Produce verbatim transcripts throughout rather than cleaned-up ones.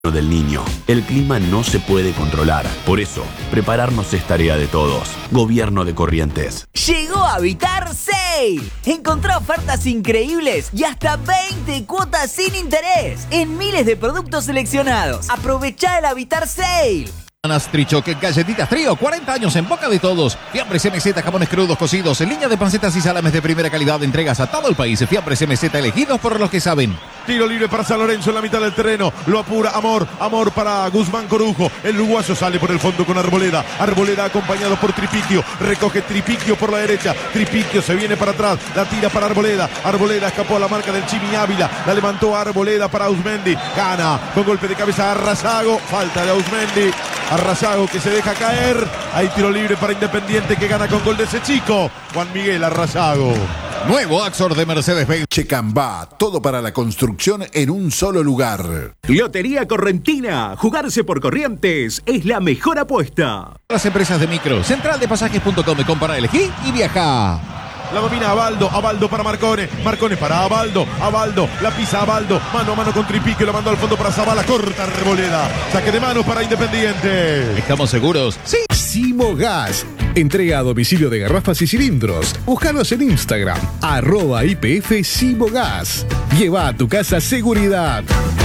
del Niño. El clima no se puede controlar. Por eso, prepararnos es tarea de todos. Gobierno de Corrientes. Llegó Habitar Sale. Encontrá ofertas increíbles y hasta veinte cuotas sin interés en miles de productos seleccionados. Aprovechá el Habitar Sale. Trichoque, galletitas Trío, cuarenta años en boca de todos. Fiambres M Z, jamones crudos cocidos, en línea de pancetas y salames de primera calidad, entregas a todo el país. Fiambres M Z, elegidos por los que saben. Tiro libre para San Lorenzo en la mitad del terreno. Lo apura Amor. Amor para Guzmán Corujo. El uruguayo sale por el fondo con Arboleda. Arboleda acompañado por Tripiquio. Recoge Tripiquio por la derecha. Tripiquio se viene para atrás. La tira para Arboleda. Arboleda escapó a la marca del Chimi Ávila. La levantó Arboleda para Ausmendi. Gana con golpe de cabeza Arrazago. Falta de Ausmendi. Arrazago que se deja caer. Hay tiro libre para Independiente que gana con gol de ese chico. Juan Miguel Arrazago. Nuevo Axor de Mercedes-Benz. Checambá, todo para la construcción en un solo lugar. Lotería Correntina. Jugarse por Corrientes es la mejor apuesta. Las empresas de micro. Central de pasajes punto com. Compara, elegí y viaja. La domina Abaldo, Abaldo para Marcone, Marcone para Abaldo, Abaldo, la pisa Abaldo, mano a mano con Tripiquio, lo mandó al fondo para Zavala, corta Arboleda, saque de mano para Independiente. ¿Estamos seguros? Sí. Simogas, entrega a domicilio de garrafas y cilindros. Búscanos en Instagram, arroba I P F Simogas. Lleva a tu casa seguridad.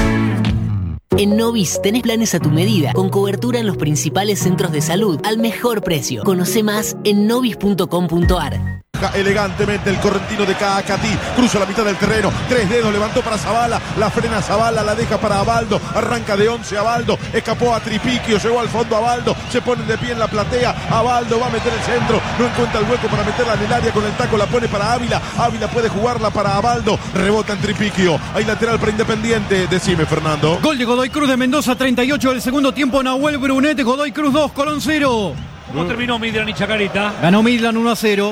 En Novis tenés planes a tu medida, con cobertura en los principales centros de salud, al mejor precio. Conoce más en novis punto com punto ar. Elegantemente el correntino de Cacatí cruza la mitad del terreno, tres dedos, levantó para Zavala, la frena Zavala, la deja para Abaldo, arranca de once Abaldo, escapó a Tripiquio, llegó al fondo Abaldo, se pone de pie en la platea, Abaldo va a meter el centro, no encuentra el hueco para meterla en el área con el taco, la pone para Ávila, Ávila puede jugarla para Abaldo, rebota en Tripiquio, hay lateral para Independiente, decime Fernando. Gol de Godoy Cruz de Mendoza, treinta y ocho del segundo tiempo, Nahuel Brunet, Godoy Cruz dos, Colón cero. ¿Cómo terminó Midland y Chacarita? Ganó Midland uno a cero.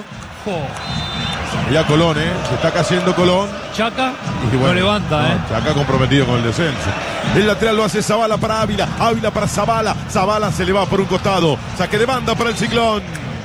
Oh. Ya Colón, ¿eh? Se está cayendo Colón. Chaca y bueno, lo levanta, no, ¿eh? Chaca comprometido con el descenso. El lateral lo hace Zavala para Ávila. Ávila para Zavala. Zavala se le va por un costado. Saque de banda para el Ciclón.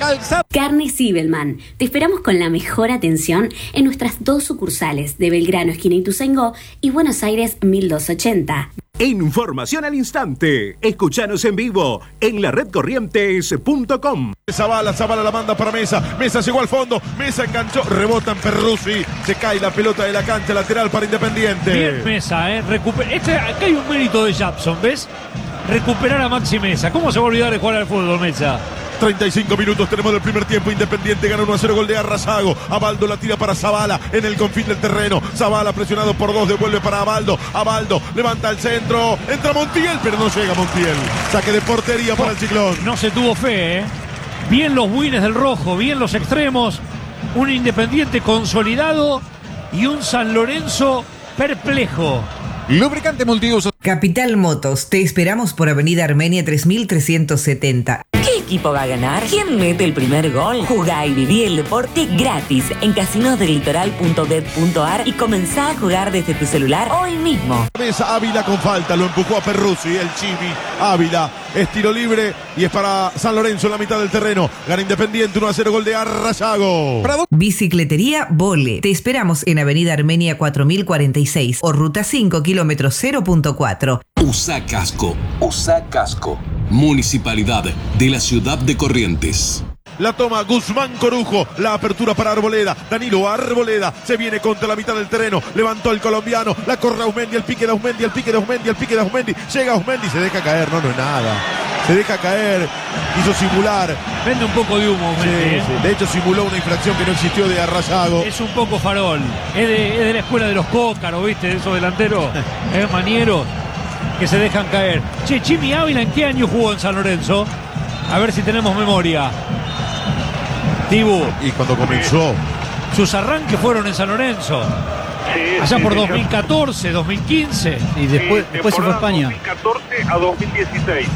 Carne Sibelman. Te esperamos con la mejor atención en nuestras dos sucursales de Belgrano, esquina Ituzaingó, y Buenos Aires mil doscientos ochenta. Información al instante. Escuchanos en vivo en la red corrientes punto com. Zavala, Zavala la manda para Mesa. Mesa llegó al fondo. Mesa enganchó. Rebota en Perruzzi. Se cae la pelota de la cancha lateral para Independiente. Bien Mesa, ¿eh? Recuper... Este, acá hay un mérito de Japson, ¿ves? Recuperar a Maxi Mesa. ¿Cómo se va a olvidar de jugar al fútbol, Mesa? treinta y cinco minutos tenemos del primer tiempo. Independiente gana uno a cero, gol de Arrazago. Abaldo la tira para Zavala en el confín del terreno. Zavala presionado por dos, devuelve para Abaldo. Abaldo levanta el centro. Entra Montiel, pero no llega Montiel. Saque de portería para el Ciclón. No se tuvo fe, ¿eh? Bien los buines del rojo, bien los extremos. Un Independiente consolidado y un San Lorenzo perplejo. Lubricante multiuso. Capital Motos, te esperamos por Avenida Armenia tres mil trescientos setenta. ¿Qué equipo va a ganar? ¿Quién mete el primer gol? Jugá y viví el deporte gratis en casinos del litoral punto bet punto ar y comenzá a jugar desde tu celular hoy mismo. Mesa Ávila con falta, lo empujó a Perruzzi, el Chimi. Ávila es tiro libre y es para San Lorenzo en la mitad del terreno. Gana Independiente uno a cero, gol de Arrazago. Bicicletería Vole, te esperamos en Avenida Armenia cuatro mil cuarenta y seis o Ruta cinco, kilómetro cero punto cuatro. Usa casco, usa casco. Municipalidad de la ciudad de Corrientes. La toma Guzmán Corujo, la apertura para Arboleda, Danilo Arboleda, se viene contra la mitad del terreno, levantó el colombiano, la corre Ausmendi, el pique de Ausmendi, el pique de Ausmendi, el pique de Ausmendi, llega Ausmendi, se deja caer, no, no es nada, se deja caer, quiso simular. Vende un poco de humo, Ausmendi, sí, ¿eh? sí. De hecho simuló una infracción que no existió de Arrazago. Es un poco farol, es de, es de la escuela de los cócaros, ¿viste? De esos delanteros, es manieros que se dejan caer. Che, Chimi Ávila, ¿en qué año jugó en San Lorenzo? A ver si tenemos memoria. Tibu. Y cuando comenzó. Sus arranques fueron en San Lorenzo. Sí, allá sí, por sí, dos mil catorce, dos mil quince. Y después, sí, después se fue a España. dos mil catorce a dos mil dieciséis.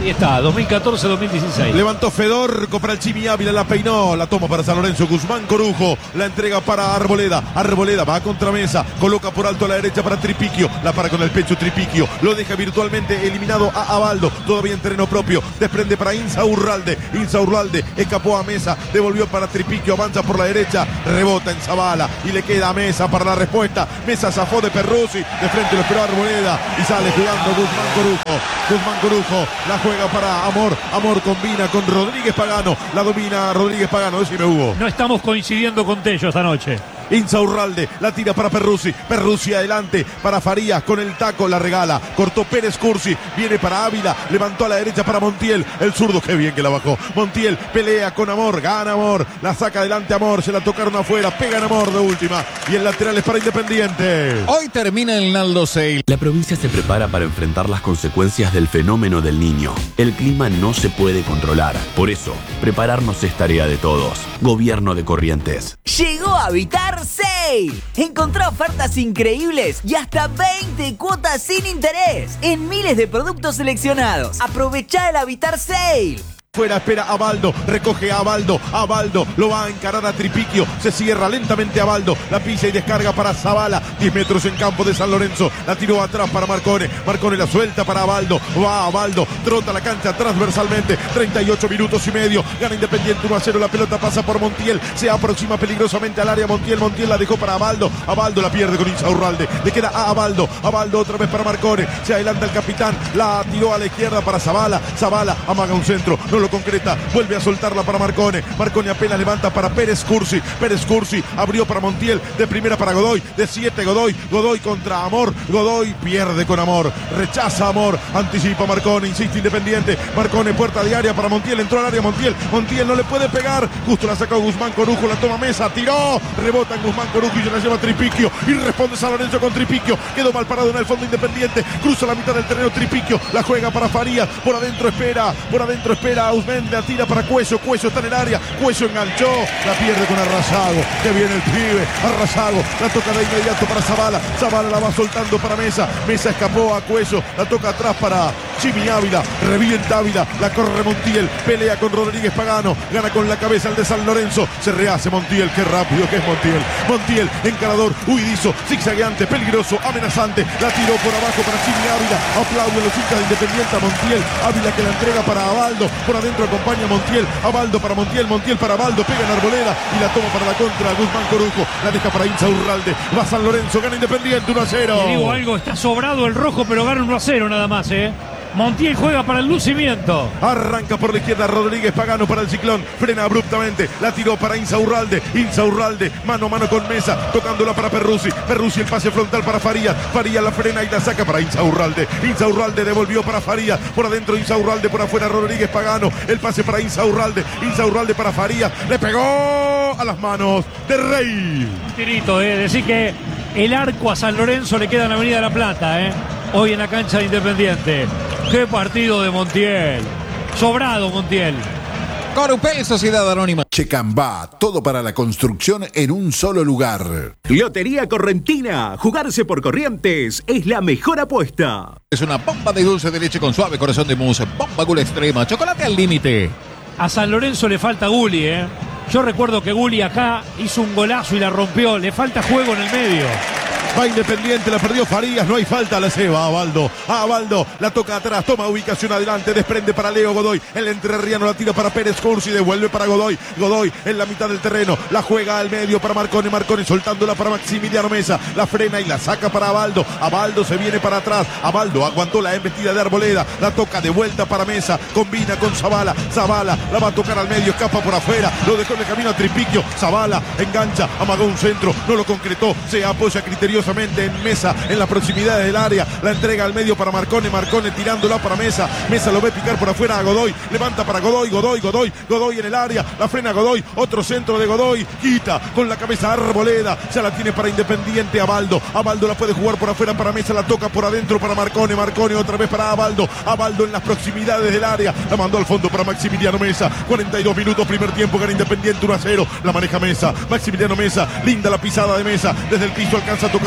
Ahí está, dos mil catorce dos mil dieciséis. Levantó Fedorco para el Chimi Ávila, la peinó, la toma para San Lorenzo. Guzmán Corujo, la entrega para Arboleda. Arboleda va contra Mesa, coloca por alto a la derecha para Tripiquio, la para con el pecho Tripiquio, lo deja virtualmente eliminado a Abaldo, todavía en terreno propio, desprende para Insaurralde. Insaurralde escapó a Mesa, devolvió para Tripiquio, avanza por la derecha, rebota en Zavala y le queda a Mesa para la respuesta. Mesa zafó de Perruzzi, de frente lo esperó Arboleda y sale jugando Guzmán Corujo. Guzmán Corujo la juega para Amor. Amor combina con Rodríguez Pagano, la domina Rodríguez Pagano. Decime, Hugo. No estamos coincidiendo con Tello esta noche. Insaurralde la tira para Perruzzi. Perruzzi adelante para Farías con el taco, la regala. Cortó Pérez Cursi, viene para Ávila, levantó a la derecha para Montiel. El zurdo, qué bien que la bajó. Montiel pelea con Amor, gana Amor, la saca adelante Amor, se la tocaron afuera, pegan Amor de última. Y el lateral es para Independiente. Hoy termina el Naldo Sale. La provincia se prepara para enfrentar las consecuencias del fenómeno del Niño. El clima no se puede controlar. Por eso, prepararnos es tarea de todos. Gobierno de Corrientes. Llegó a Habitar Sale. Encontrá ofertas increíbles y hasta veinte cuotas sin interés en miles de productos seleccionados. Aprovechá el Habitar Sale. Fuera espera a Baldo, recoge a Baldo, a Baldo, lo va a encarar a Tripiquio, se cierra lentamente a Baldo, la pisa y descarga para Zavala, diez metros en campo de San Lorenzo, la tiró atrás para Marcone, Marcone la suelta para Baldo, va a Baldo, trota la cancha transversalmente, treinta y ocho minutos y medio, gana Independiente uno a cero, la pelota pasa por Montiel, se aproxima peligrosamente al área Montiel, Montiel la dejó para Baldo, a Baldo la pierde con Insaurralde, le queda a Baldo, a Baldo otra vez para Marcone, se adelanta el capitán, la tiró a la izquierda para Zavala, Zavala amaga un centro, no lo concreta, vuelve a soltarla para Marcone, Marcone apenas levanta para Pérez Cursi, Pérez Cursi abrió para Montiel, de primera para Godoy, de siete Godoy, Godoy contra Amor, Godoy pierde con Amor, rechaza Amor, anticipa Marcone, insiste Independiente, Marcone puerta de área para Montiel, entró al área Montiel, Montiel no le puede pegar, justo la sacó Guzmán Corujo, la toma Mesa, tiró, rebota en Guzmán Corujo y se la lleva Tripiquio y responde San Lorenzo con Tripiquio, quedó mal parado en el fondo Independiente, cruza la mitad del terreno Tripiquio, la juega para Farías, por adentro espera, por adentro espera Usmendi, la tira para Cuello, Cuello está en el área, Cuello enganchó, la pierde con Arrasago, que viene el pibe, Arrasago, la toca de inmediato para Zavala, Zavala la va soltando para Mesa, Mesa escapó a Cuello, la toca atrás para Chimi Ávila, revienta Ávila, la corre Montiel, pelea con Rodríguez Pagano, gana con la cabeza el de San Lorenzo, se rehace Montiel, qué rápido que es Montiel, Montiel, encarador, huidizo, zigzagueante, peligroso, amenazante, la tiró por abajo para Chimi Ávila, aplauden los hinchas de Independiente a Montiel, Ávila que la entrega para Abaldo, por adentro acompaña Montiel, Abaldo para Montiel, Montiel para Abaldo, pega en Arboleda y la toma para la contra, Guzmán Corujo, la deja para Insaurralde, va San Lorenzo, gana Independiente uno a cero. Te digo algo, está sobrado el rojo, pero gana uno a cero nada más, eh. Montiel juega para el lucimiento. Arranca por la izquierda Rodríguez Pagano para el Ciclón. Frena abruptamente. La tiró para Insaurralde. Insaurralde mano a mano con Mesa. Tocándola para Perruzzi. Perruzzi el pase frontal para Farías. Farías la frena y la saca para Insaurralde. Insaurralde devolvió para Farías. Por adentro Insaurralde. Por afuera Rodríguez Pagano. El pase para Insaurralde. Insaurralde para Farías. Le pegó a las manos de Rey. Un tirito, eh. Decir que el arco a San Lorenzo le queda en la Avenida La Plata, eh. Hoy en la cancha de Independiente. ¡Qué partido de Montiel! Sobrado Montiel. Corupel, Sociedad Anónima. Checambá, todo para la construcción en un solo lugar. Lotería Correntina. Jugarse por Corrientes es la mejor apuesta. Es una bomba de dulce de leche con suave corazón de mousse. Bomba Gula Extrema. Chocolate al límite. A San Lorenzo le falta Gulli, ¿eh? Yo recuerdo que Gulli acá hizo un golazo y la rompió. Le falta juego en el medio. Va Independiente, la perdió Farías, no hay falta, la ceba a Abaldo. A Abaldo, la toca atrás, toma ubicación adelante, desprende para Leo Godoy. El entrerriano la tira para Pérez Cursi, devuelve para Godoy. Godoy en la mitad del terreno, la juega al medio para Marcone. Marcone soltándola para Maximiliano Mesa. La frena y la saca para Abaldo. Abaldo se viene para atrás. Abaldo aguantó la embestida de Arboleda. La toca de vuelta para Mesa. Combina con Zavala. Zavala la va a tocar al medio, escapa por afuera. Lo dejó en el camino a Tripiquio. Zavala engancha, amagó un centro, no lo concretó. Se apoya criteriosamente en Mesa, en las proximidades del área, la entrega al medio para Marcone, Marcone tirándola para Mesa, Mesa lo ve picar por afuera a Godoy, levanta para Godoy, Godoy, Godoy, Godoy en el área, la frena Godoy, otro centro de Godoy, quita con la cabeza Arboleda, ya la tiene para Independiente Abaldo, Abaldo la puede jugar por afuera para Mesa, la toca por adentro para Marcone, Marcone otra vez para Abaldo, Abaldo en las proximidades del área, la mandó al fondo para Maximiliano Mesa, cuarenta y dos minutos, primer tiempo, gana Independiente uno a cero, la maneja Mesa, Maximiliano Mesa, linda la pisada de Mesa, desde el piso alcanza a tocar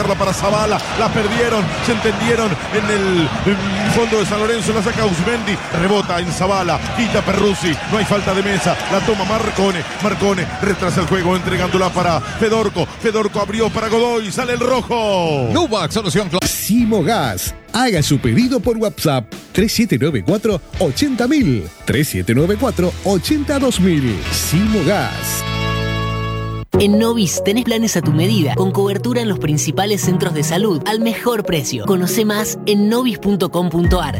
tocarla para Zavala, la perdieron, se entendieron en el, en el fondo de San Lorenzo, la saca Usmendi, rebota en Zavala, quita Perruzzi, no hay falta de mesa, la toma Marcone, Marcone retrasa el juego entregándola para Fedorco, Fedorco abrió para Godoy, sale el rojo. Nubac, solución. Simogas. Haga su pedido por WhatsApp tres siete nueve cuatro ochenta mil, tres siete nueve cuatro ochenta dos mil. Simogas. En Novis tenés planes a tu medida, con cobertura en los principales centros de salud, al mejor precio. Conoce más en novis punto com punto ar.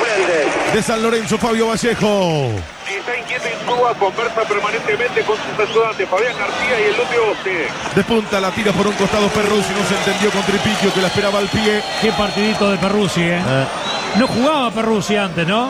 De San Lorenzo, Fabio Vallejo. Está inquieto Insúa, conversa permanentemente con sus ayudantes, Fabián García y el Lote Oste. De punta la tira por un costado Perruzzi, no se entendió con Tripiquio que la esperaba al pie. Qué partidito de Perruzzi, ¿eh? eh. No jugaba Perruzzi antes, ¿no?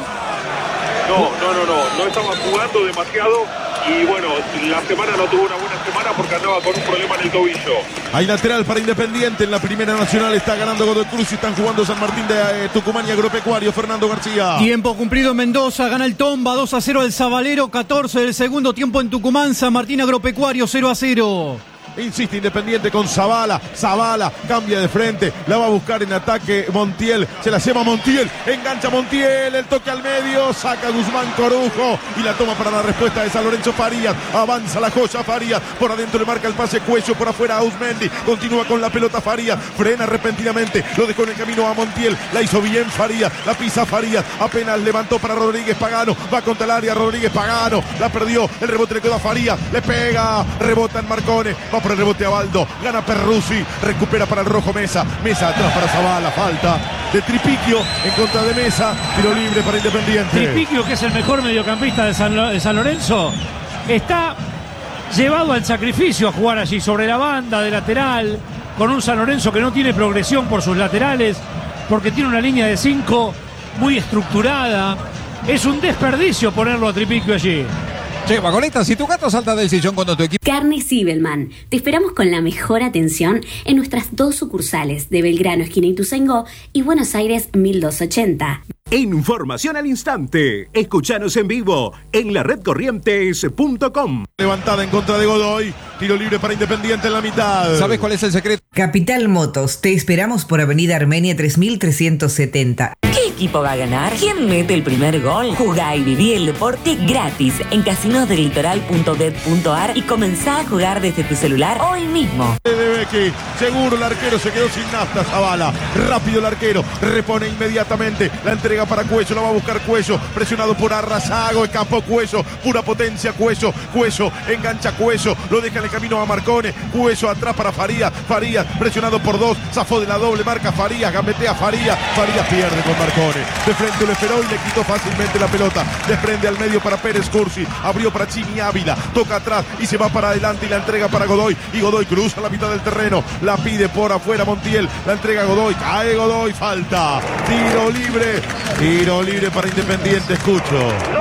No, no, no, no, no estaba jugando demasiado y bueno, la semana no tuvo una buena semana porque andaba con un problema en el tobillo. Hay lateral para Independiente en la Primera Nacional, está ganando Godoy Cruz y están jugando San Martín de eh, Tucumán y Agropecuario, Fernando García. Tiempo cumplido en Mendoza, gana el Tomba dos a cero al Zabalero, catorce del segundo tiempo en Tucumán, San Martín Agropecuario cero a cero. Insiste Independiente con Zavala, Zavala cambia de frente, la va a buscar en ataque Montiel, se la lleva Montiel, engancha Montiel, el toque al medio, saca Guzmán Corujo y la toma para la respuesta de San Lorenzo Farías, avanza la joya Farías, por adentro le marca el pase Cuello, por afuera a Usmendi, continúa con la pelota Farías, frena repentinamente, lo dejó en el camino a Montiel, la hizo bien Farías, la pisa Farías, apenas levantó para Rodríguez Pagano, va contra el área Rodríguez Pagano, la perdió, el rebote le quedó a Farías, le pega, rebota en Marcone, va por el rebote a Baldo, gana Perruzzi, recupera para el rojo Mesa, Mesa atrás para Zavala, falta de Tripiquio en contra de Mesa, tiro libre para Independiente. Tripiquio, que es el mejor mediocampista de San, de San Lorenzo, está llevado al sacrificio a jugar allí sobre la banda de lateral, con un San Lorenzo que no tiene progresión por sus laterales, porque tiene una línea de cinco muy estructurada. Es un desperdicio ponerlo a Tripiquio allí. Che, Vagoneta, si tu gato salta del sillón cuando tu equipo... Carne Sibelman. Te esperamos con la mejor atención en nuestras dos sucursales de Belgrano, esquina Ituzaingó, y Buenos Aires mil doscientos ochenta. Información al instante. Escuchanos en vivo en la red corrientes punto com. Levantada en contra de Godoy. Tiro libre para Independiente en la mitad. ¿Sabes cuál es el secreto? Capital Motos. Te esperamos por Avenida Armenia tres mil trescientos setenta. ¿Qué equipo va a ganar? ¿Quién mete el primer gol? Jugá y viví el deporte gratis en casinos del litoral punto bet punto ar y comenzá a jugar desde tu celular hoy mismo. De Becky, seguro el arquero se quedó sin nafta, Zavala. Rápido el arquero, repone inmediatamente. La entrega para Cuello, la va a buscar Cuello. Presionado por Arrasago, escapó Cuello. Pura potencia Cuello. Cuello, engancha Cuello. Lo deja en el camino a Marcone. Cuello atrás para Farías. Farías, presionado por dos. Zafó de la doble marca Farías. Gambetea Farías. Farías pierde con Marcone. De frente lo esperó y le quitó fácilmente la pelota. Desprende al medio para Pérez Cursi. Abrió para Chimi Ávila. Toca atrás y se va para adelante y la entrega para Godoy. Y Godoy cruza la mitad del terreno. La pide por afuera Montiel. La entrega a Godoy. Cae Godoy. Falta. Tiro libre. Tiro libre para Independiente. Escucho.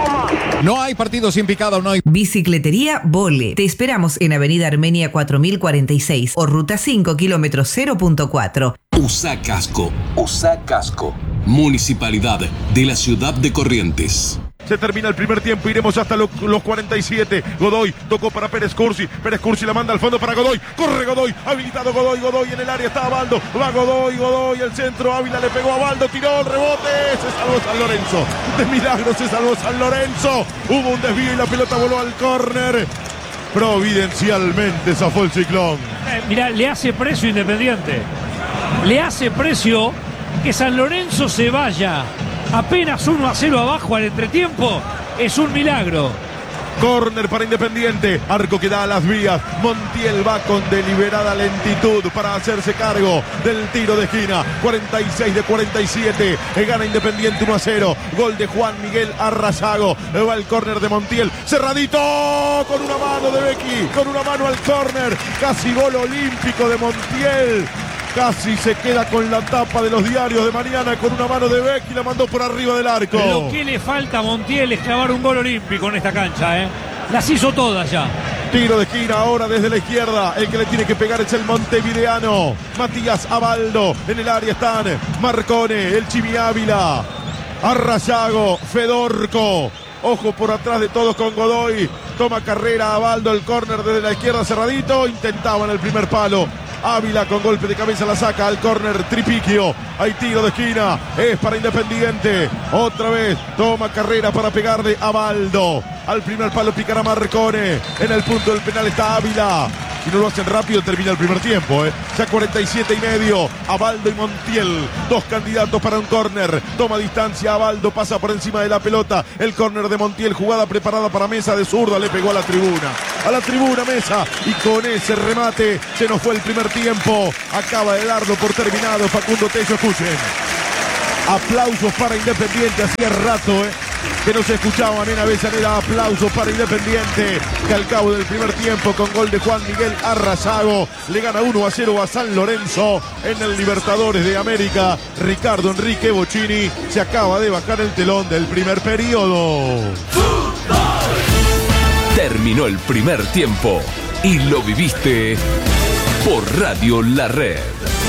No hay partido sin picada, no hay. Bicicletería Vole. Te esperamos en Avenida Armenia cuatro mil cuarenta y seis o Ruta cinco, kilómetro cero punto cuatro. Usa casco. Usa casco. Municipalidad de la ciudad de Corrientes. Se termina el primer tiempo, iremos hasta lo, los cuarenta y siete. Godoy tocó para Pérez Cursi. Pérez Cursi la manda al fondo para Godoy. Corre Godoy, habilitado Godoy. Godoy en el área, está Baldo. Va Godoy, Godoy, el centro. Ávila le pegó a Baldo, tiró el rebote. Se salvó San Lorenzo. De milagro se salvó San Lorenzo. Hubo un desvío y la pelota voló al córner. Providencialmente zafó el ciclón. Eh, mirá, le hace precio Independiente. Le hace precio que San Lorenzo se vaya apenas uno a cero abajo al entretiempo. Es un milagro. Córner para Independiente, arco que da a las vías. Montiel va con deliberada lentitud para hacerse cargo del tiro de esquina. cuarenta y seis de cuarenta y siete, gana Independiente uno a cero. Gol de Juan Miguel Arrasago. Va el córner de Montiel, cerradito con una mano de Becky, con una mano al córner. Casi gol olímpico de Montiel. Casi se queda con la tapa de los diarios de mañana con una mano de Becky y la mandó por arriba del arco. Lo que le falta a Montiel es clavar un gol olímpico en esta cancha, ¿eh? Las hizo todas ya. Tiro de esquina ahora desde la izquierda. El que le tiene que pegar es el montevideano Matías Abaldo. En el área están Marcone, el Chimi Ávila, Arrasago, Fedorco. Ojo por atrás de todos con Godoy. Toma carrera Abaldo, el córner desde la izquierda cerradito. Intentaba en el primer palo. Ávila con golpe de cabeza la saca al córner Tripiquio. Hay tiro de esquina. Es para Independiente. Otra vez toma carrera para pegarle a Baldo. Al primer palo picará Marcone. En el punto del penal está Ávila. Si no lo hacen rápido, termina el primer tiempo. ¿eh? Ya cuarenta y siete y medio. Abaldo y Montiel. Dos candidatos para un córner. Toma distancia. Abaldo pasa por encima de la pelota. El córner de Montiel. Jugada preparada para Mesa de zurda. Le pegó a la tribuna. A la tribuna Mesa. Y con ese remate se nos fue el primer tiempo. Acaba de darlo por terminado Facundo Tello. Escuchen. Aplausos para Independiente. Hacía rato, ¿eh? que no se escuchaban en Avellaneda. Aplausos para Independiente, que al cabo del primer tiempo, con gol de Juan Miguel Arrazago, le gana uno a cero a San Lorenzo en el Libertadores de América. Ricardo Enrique Bocchini se acaba de bajar el telón del primer periodo. Terminó el primer tiempo y lo viviste por Radio La Red.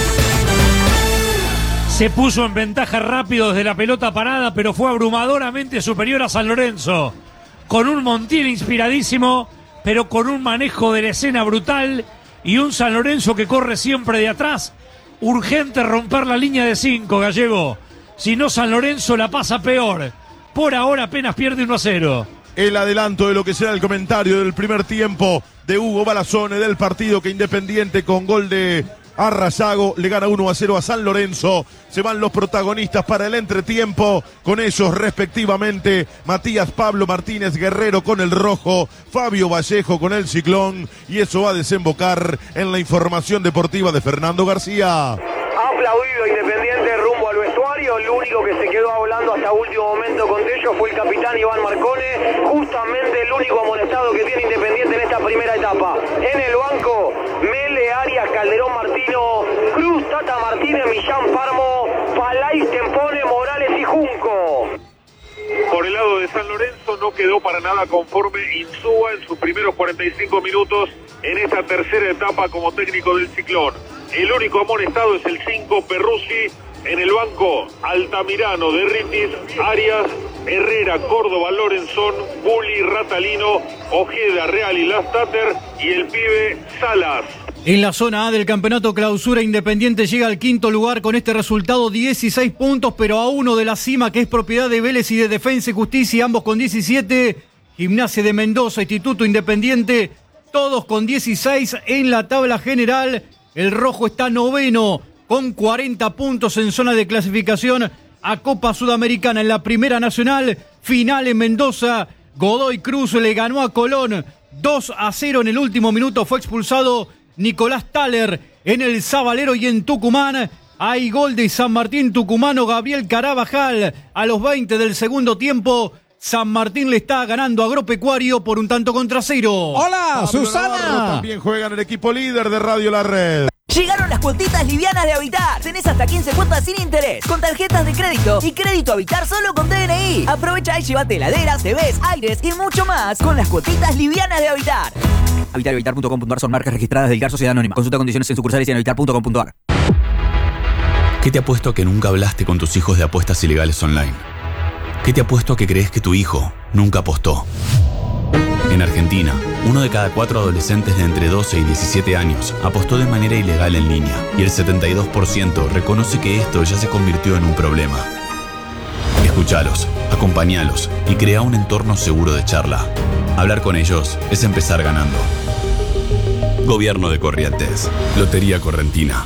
Se puso en ventaja rápido desde la pelota parada, pero fue abrumadoramente superior a San Lorenzo. Con un Montiel inspiradísimo, pero con un manejo de la escena brutal y un San Lorenzo que corre siempre de atrás. Urgente romper la línea de cinco, Gallego. Si no, San Lorenzo la pasa peor. Por ahora apenas pierde uno a cero. El adelanto de lo que será el comentario del primer tiempo de Hugo Balazone del partido, que Independiente con gol de Arrazago le gana uno a cero a San Lorenzo. Se van los protagonistas para el entretiempo, con ellos respectivamente Matías Pablo Martínez Guerrero con el rojo, Fabio Vallejo con el ciclón, y eso va a desembocar en la información deportiva de Fernando García. Aplaudido Independiente rumbo al vestuario. El único que se quedó hablando hasta último momento con ellos fue el capitán Iván Marcone, justamente el único amonestado que tiene Independiente en esta primera etapa. En el banco, Mele, Arias, Calderón, Martino, Cruz, Tata Martínez, Millán, Parmo, Palais, Tempone, Morales y Junco. Por el lado de San Lorenzo no quedó para nada conforme Insúa en sus primeros cuarenta y cinco minutos en esta tercera etapa como técnico del Ciclón. El único amonestado es el cinco, Perruzzi. En el banco, Altamirano, Derritis, Arias, Herrera, Córdoba, Lorenzón, Bulli, Ratalino, Ojeda, Real y Lastater, y el pibe Salas. En la zona A del campeonato clausura, Independiente llega al quinto lugar con este resultado, dieciséis puntos, pero a uno de la cima, que es propiedad de Vélez y de Defensa y Justicia, ambos con diecisiete. Gimnasia de Mendoza, Instituto Independiente, todos con dieciséis en la tabla general. El rojo está noveno con cuarenta puntos en zona de clasificación a Copa Sudamericana. En la Primera Nacional, final en Mendoza, Godoy Cruz le ganó a Colón dos a cero. En el último minuto fue expulsado Nicolás Thaler. En el Sabalero y en Tucumán hay gol de San Martín tucumano, Gabriel Carabajal. A los veinte del segundo tiempo, San Martín le está ganando a Agropecuario por un tanto contra cero. ¡Hola, Pablo Susana! Navarro también juega en el equipo líder de Radio La Red. Llegaron las cuotitas livianas de Habitar. Tenés hasta quince cuotas sin interés, con tarjetas de crédito y crédito Habitar solo con D N I. Aprovecha y llévate heladeras, T Vs, aires y mucho más con las cuotitas livianas de Habitar. Habitar y habitar punto com punto ar son marcas registradas del I C A R Sociedad Anónima. Consulta condiciones en sucursales y en habitar punto com punto ar. ¿Qué te apuesto a que nunca hablaste con tus hijos de apuestas ilegales online? ¿Qué te apuesto a que crees que tu hijo nunca apostó? En Argentina, uno de cada cuatro adolescentes de entre doce y diecisiete años apostó de manera ilegal en línea, y el setenta y dos por ciento reconoce que esto ya se convirtió en un problema. Escúchalos, acompáñalos y crea un entorno seguro de charla. Hablar con ellos es empezar ganando. Gobierno de Corrientes. Lotería Correntina.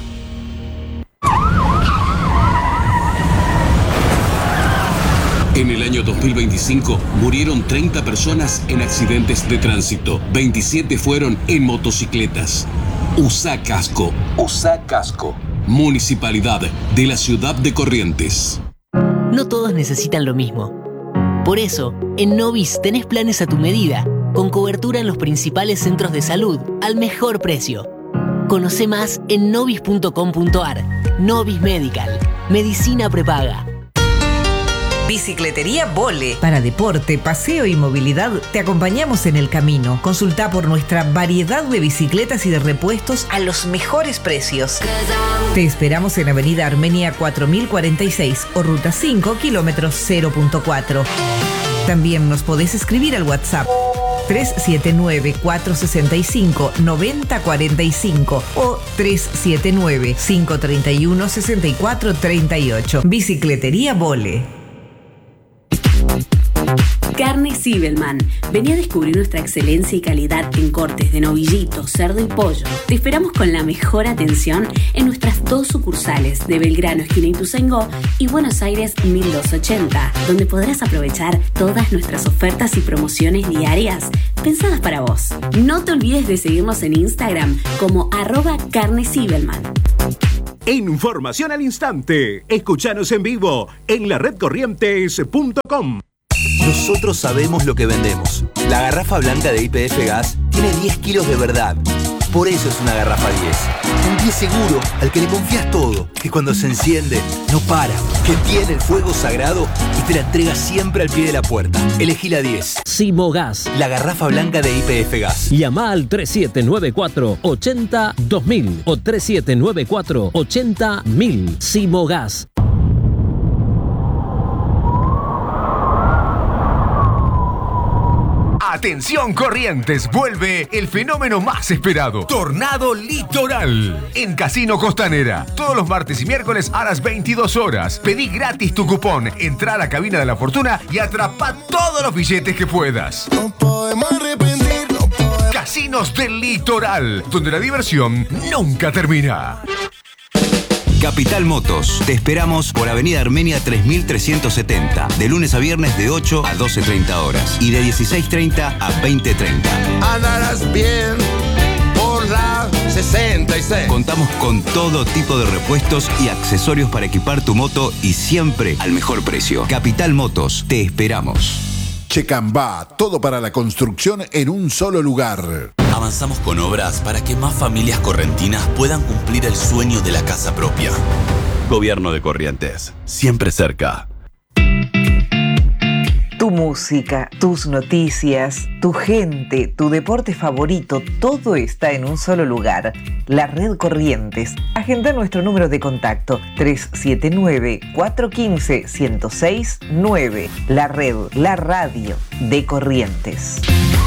En el año dos mil veinticinco murieron treinta personas en accidentes de tránsito. veintisiete fueron en motocicletas. Usa casco. Usa casco. Municipalidad de la Ciudad de Corrientes. No todos necesitan lo mismo. Por eso, en Novis tenés planes a tu medida, con cobertura en los principales centros de salud, al mejor precio. Conoce más en novis punto com punto ar. Novis Medical. Medicina prepaga. Bicicletería Vole. Para deporte, paseo y movilidad, te acompañamos en el camino. Consulta por nuestra variedad de bicicletas y de repuestos a los mejores precios. Te esperamos en Avenida Armenia cuatro mil cuarenta y seis o Ruta cinco, kilómetros cero punto cuatro. También nos podés escribir al WhatsApp tres siete nueve, cuatro seis cinco, nueve cero cuatro cinco o tres siete nueve, cinco tres uno, seis cuatro tres ocho. Bicicletería Vole. Carne Zibelman. Vení a descubrir nuestra excelencia y calidad en cortes de novillito, cerdo y pollo. Te esperamos con la mejor atención en nuestras dos sucursales de Belgrano, esquina Ituzaingó, y Buenos Aires mil doscientos ochenta, donde podrás aprovechar todas nuestras ofertas y promociones diarias pensadas para vos. No te olvides de seguirnos en Instagram como arroba Carne Zibelman. Información al instante. Escuchanos en vivo en la red corrientes punto com. Nosotros sabemos lo que vendemos. La garrafa blanca de Y P F Gas tiene diez kilos de verdad. Por eso es una garrafa diez. Un diez seguro al que le confías todo. Que cuando se enciende, no para. Que tiene el fuego sagrado y te la entrega siempre al pie de la puerta. Elegí la diez. Simogas. La garrafa blanca de Y P F Gas. Llama al tres siete nueve cuatro, ocho cero, dos mil o tres siete nueve cuatro, ocho cero, mil. Simogas. Atención Corrientes, vuelve el fenómeno más esperado, Tornado Litoral, en Casino Costanera. Todos los martes y miércoles a las veintidós horas. Pedí gratis tu cupón, entra a la cabina de la fortuna y atrapa todos los billetes que puedas. No podemos arrepentir, no podemos... Casinos del Litoral, donde la diversión nunca termina. Capital Motos. Te esperamos por Avenida Armenia tres mil trescientos setenta. De lunes a viernes de ocho a doce treinta horas. Y de dieciséis treinta a veinte treinta. Andarás bien por la sesenta y seis. Contamos con todo tipo de repuestos y accesorios para equipar tu moto y siempre al mejor precio. Capital Motos. Te esperamos. Checambá, todo para la construcción en un solo lugar. Avanzamos con obras para que más familias correntinas puedan cumplir el sueño de la casa propia. Gobierno de Corrientes, siempre cerca. Tu música, tus noticias, tu gente, tu deporte favorito, todo está en un solo lugar. La Red Corrientes. Agenda nuestro número de contacto tres siete nueve, cuatro uno cinco, uno cero seis nueve. La Red, la radio de Corrientes.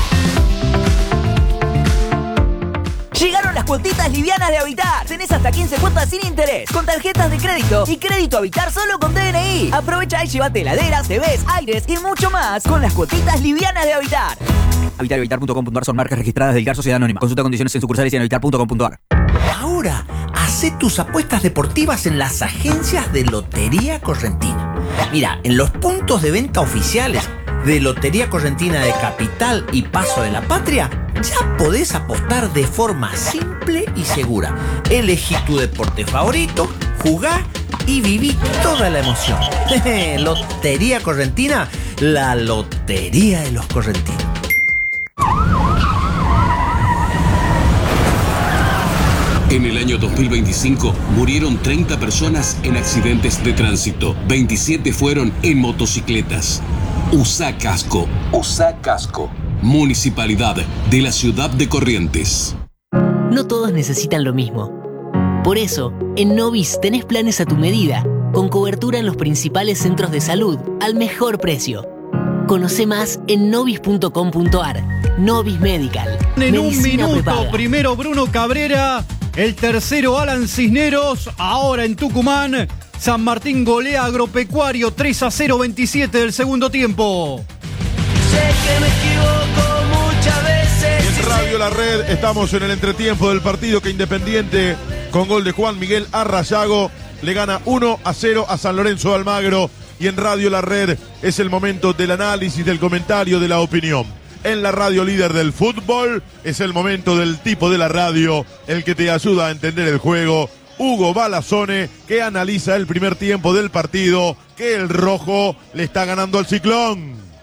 Llegaron las cuotitas livianas de Habitar. Tenés hasta quince cuotas sin interés, con tarjetas de crédito y crédito Habitar solo con D N I. Aprovecha y llévate heladeras, T Vs, aires y mucho más con las cuotitas livianas de Habitar. Habitar y habitar punto com punto ar son marcas registradas del G A R Sociedad Anónima. Consulta condiciones en sucursales y en habitar punto com punto ar. Ahora, hacé tus apuestas deportivas en las agencias de Lotería Correntina. Mira, en los puntos de venta oficiales de Lotería Correntina de Capital y Paso de la Patria, ya podés apostar de forma simple y segura. Elegí tu deporte favorito, jugá y viví toda la emoción. Lotería Correntina, la lotería de los correntinos. En el año dos mil veinticinco murieron treinta personas en accidentes de tránsito. veintisiete fueron en motocicletas. Usá casco. Usá casco. Municipalidad de la Ciudad de Corrientes. No todos necesitan lo mismo. Por eso, en Novis tenés planes a tu medida, con cobertura en los principales centros de salud, al mejor precio. Conoce más en novis punto com punto ar. Novis Medical. En un Medicina minuto, prepaga. Primero Bruno Cabrera, el tercero Alan Cisneros, ahora en Tucumán. San Martín golea Agropecuario tres a cero, veintisiete del segundo tiempo. Sé que me equivoco muchas veces. En Radio La Red estamos en el entretiempo del partido que Independiente, con gol de Juan Miguel Arrayago, le gana uno a cero a San Lorenzo de Almagro. Y en Radio La Red es el momento del análisis, del comentario, de la opinión. En la radio líder del fútbol es el momento del tipo de la radio, el que te ayuda a entender el juego. Hugo Balazone, que analiza el primer tiempo del partido, que el rojo le está ganando al Ciclón.